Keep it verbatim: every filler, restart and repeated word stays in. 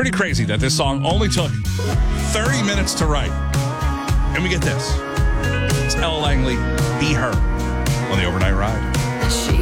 pretty crazy that this song only took thirty minutes to write. And we get this. It's Ella Langley, Be Her, on the Overnight Ride. She